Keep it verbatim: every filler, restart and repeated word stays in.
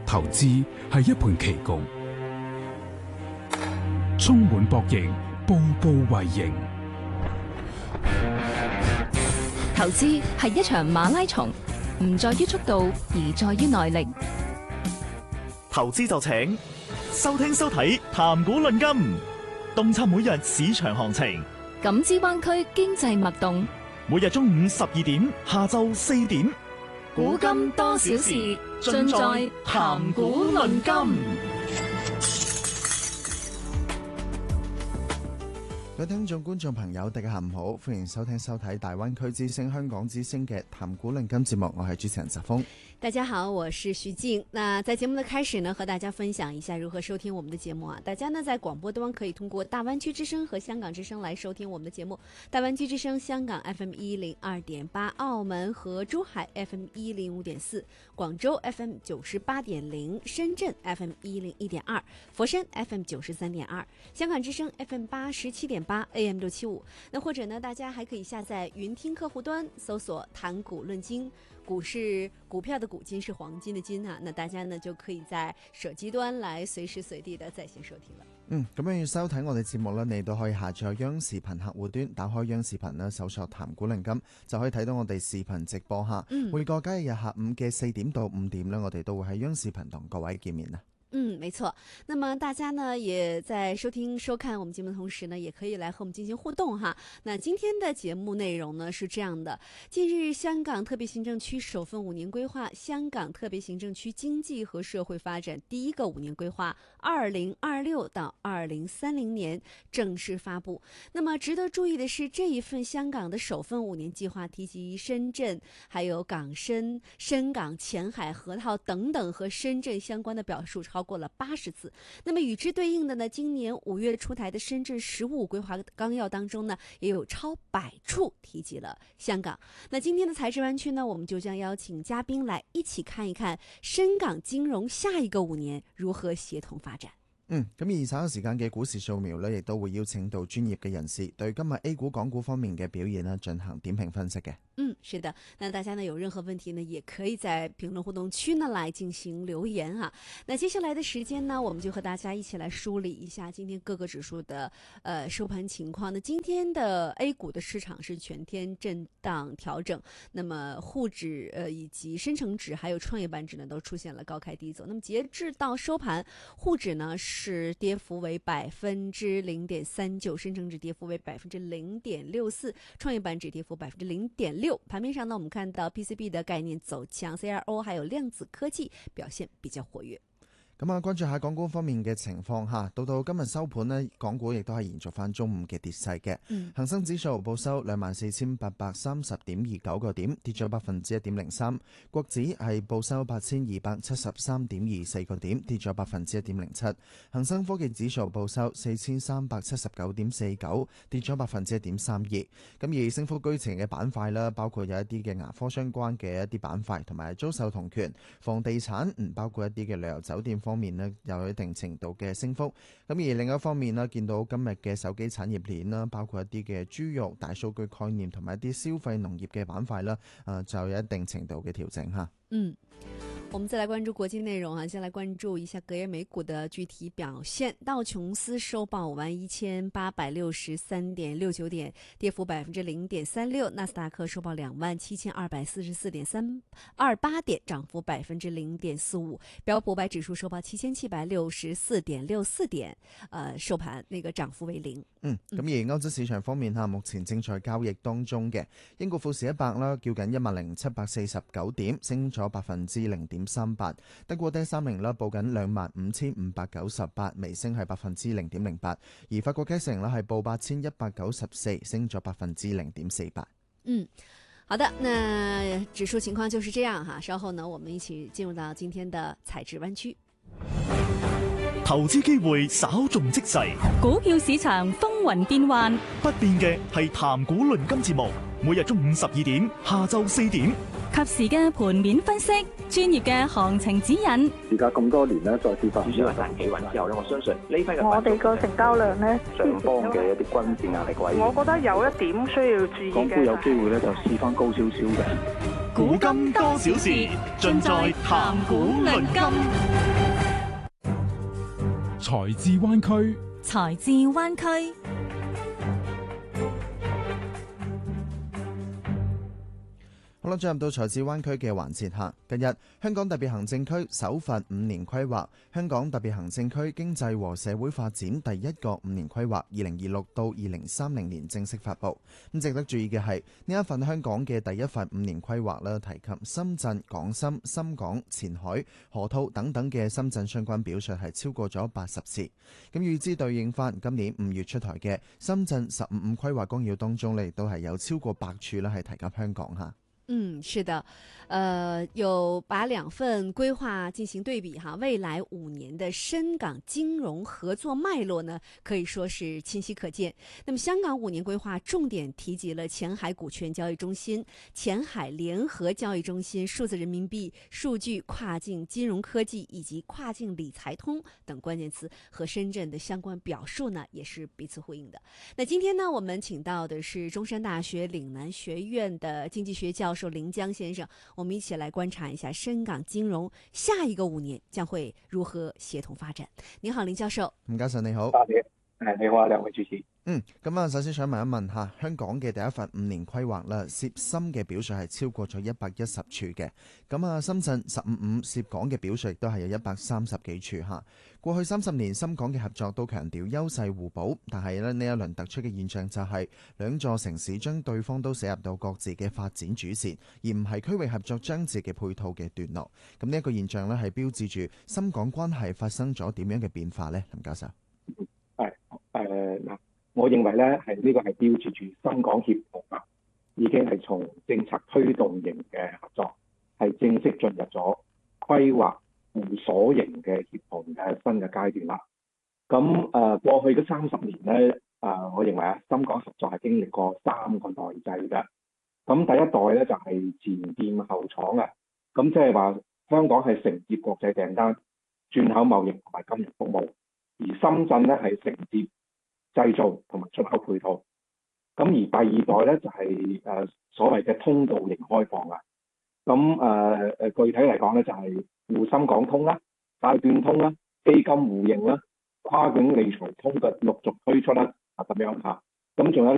投資係一盤棋局，充滿博弈，步步為營。 投資係一場馬拉松，唔在於速度，而在於耐力。 投資就請收聽收睇談股論金，洞察每日市場行情， 感知灣區經濟脈動。 每日中午十二點，下晝四點， 古今多少事，盡在談股論金。 各位聽眾、觀眾朋友，大家下午好，歡迎收聽收睇大灣區之聲、香港之聲嘅談股論金節目，我係主持人澤峰。 大家好，我是徐靜。那在節目的開始呢，和大家分享一下如何收聽我們的節目啊。大家呢在廣播端可以通過大灣區之聲和香港之聲來收聽我們的節目。大灣區之聲香港 F M 一零二點八，澳門和珠海 F M 一零五點四，廣州 F M 九十八點零，深圳 F M 一零一點二，佛山 F M 九十三點二，香港之聲 F M 八十七點八 A M 六七五。那或者呢，大家還可以下載雲聽客戶端，搜索談股論金。股是股票的股，金是黃金的金啊，那大家呢就可以在手機端來隨時隨地的在線收聽了。 嗯，咁樣要收睇我哋節目呢，你都可以下載央視頻客戶端，打開央視頻呢，搜索談股論金，就可以睇到我哋視頻直播吓。嗯，每個交易日下午嘅四點到五點呢，我哋都會喺央視頻同各位見面啊。 嗯，沒錯。那麼大家呢也在收聽收看我們節目的同時呢，也可以來和我們進行互動哈。那今天的節目內容呢是這樣的：近日，香港特別行政區首份五年規劃《香港特別行政區經濟和社會發展第一個五年規劃（二零二六到二零三零年）》正式發布。那麼值得注意的是，這一份香港的首份五年計劃提及深圳、還有港深、深港、前海、河套等等和深圳相關的表述超過了八十次。那麼與之對應的呢，今年五月出台的深圳十五規劃綱要當中呢，也有超百處提及了香港。那今天的財智灣區呢，我們就將邀請嘉賓來一起看一看深港金融下一個五年如何協同發展。 嗯，咁而稍後時間嘅股市掃描呢，亦都會邀請到專業嘅人士對今日 A 股、港股方面嘅表現呢進行點評分析嘅。 嗯，是的，那大家呢有任何問題呢，也可以在評論互動區呢來進行留言哈。那接下來的時間呢，我們就和大家一起來梳理一下今天各個指數的呃收盤情況。那今天的 A 股的市場是全天震盪調整，那麼滬指呃以及深成指還有創業板指呢都出現了高開低走。那麼截至到收盤，滬指呢是跌幅為百分之零點三九，深成指跌幅為百分之零點六四，創業板指跌幅百分之零點六。盤面上呢，我們看到 P C B 的概念走強 ，C R O 還有量子科技表現比較活躍。 咁啊，關注下港股方面嘅情況嚇，到到今日收盤呢，港股亦都係延續翻中午嘅跌勢嘅。嗯、恒生指數報收兩萬四千八百三十點二九個點，跌咗百分之一點零三。國指係報收八千二百七十三點二四個點，跌咗百分之一點零七。恒生科技指數報收四千三百七十九點四九，跌咗百分之一點三二。咁而升幅居前嘅板塊啦，包括有一啲嘅牙科相關嘅一啲板塊，同埋租售同權、房地產，唔包括一啲嘅旅遊酒店方面呢，有一定程度嘅升幅。咁而另一方面呢，見到今日嘅手機產業鏈啦，包括一啲嘅豬肉、大數據概念同埋一啲消費農業嘅板塊啦，誒就有一定程度嘅調整嚇。 嗯。我們再來關注國際內容啊，先來關注一下隔夜美股的具體表現。道瓊斯收報五萬一千八百六十三點六九點，跌幅百分之零點三六。納斯達克收報兩萬七千二百四十四點三二八點，漲幅百分之零點四五。標普五百指數收報七千七百六十四點六四點，呃，收盤那個漲幅為零。 嗯，咁而歐洲市場方面嚇，目前正在交易當中嘅英國富時一百啦，叫緊一萬零七百四十九點，升咗百分之零點三八。德國 D 三零啦，報緊兩萬五千五百九十八，微升係百分之零點零八。而法國 K 城啦係報八千一百九十四，升咗百分之零點四八。 嗯。好的，那指數情況就是這樣哈。稍後呢，我們一起進入到今天的財智灣區。 投資機會稍縱即逝， 股票市場風雲變幻， 不變嘅係談股論金節目，每日中午十二點，下晝四點， 及時嘅盤面分析，專業嘅行情指引。 而家咁多年咧，再跌翻， 主要係大企穩之後咧，我相信呢批嘅我哋個成交量咧， 上方嘅一啲均線壓力位， 我覺得有一點需要注意嘅， 港股有機會咧就試翻高少少嘅。 古今多少事，盡在談古論今。 才智灣區， 才智灣區。 好啦，進入到才智灣區嘅環節下，近日香港特別行政區首份五年規劃，香港特別行政區經濟和社會發展第一個五年規劃二零二六到二零三零年正式發布。咁值得注意嘅係呢一份香港嘅第一份五年規劃咧，提及深圳、港深、深港、前海、河套等等嘅深圳相關表述係超過咗八十次。咁與之對應翻今年五月出台嘅深圳十五五規劃綱要當中咧，亦都係有超過百處咧係提及香港嚇。 嗯，是的，呃，有把兩份規劃進行對比哈，未來五年的深港金融合作脈絡呢，可以說是清晰可見。那麼香港五年規劃重點提及了前海股權交易中心、前海聯合交易中心、數字人民幣、數據跨境金融科技以及跨境理財通等關鍵詞，和深圳的相關表述呢，也是彼此呼應的。那今天呢，我們請到的是中山大學嶺南學院的經濟學教授林江先生，我們一起來觀察一下深港金融下一個五年將會如何協同發展。你好，林教授。 林教授你好。 誒，你好啊，兩位主持。 嗯，咁啊，首先想問一問下，香港嘅第一份五年規劃啦，涉深嘅表述係超過咗一百一十處嘅。咁啊，深圳十五五涉港嘅表述亦都係有一百三十幾處嚇。過去三十年深港嘅合作都強調優勢互補，但係咧呢一輪突出嘅現象就係兩座城市將對方都寫入到各自嘅發展主線，而唔係區域合作章節嘅配套嘅段落。咁呢一個現象咧係標誌住深港關係發生咗點樣嘅變化呢？林教授。 係誒嗱。我認為咧係呢個係標誌住深港協同啊，已經係從政策推動型嘅合作，係正式進入咗規劃互鎖型嘅協同嘅新嘅階段啦。咁誒、呃、過去嘅三十年咧，誒、呃、我認為啊，深港合作係經歷過三個代際嘅。咁第一代咧就係、是、前店後廠啊，咁即係話香港係承接國際訂單、轉口貿易同埋金融服務，而深圳咧係承接製造同埋出口配套，咁而第二代咧就係、是、誒、呃、所謂嘅通道型開放啊，咁誒誒具體嚟講咧就係滬深港通啦、債券通啦、基金互認啦、跨境理財通嘅陸續推出啦，啊咁樣嚇，咁仲有。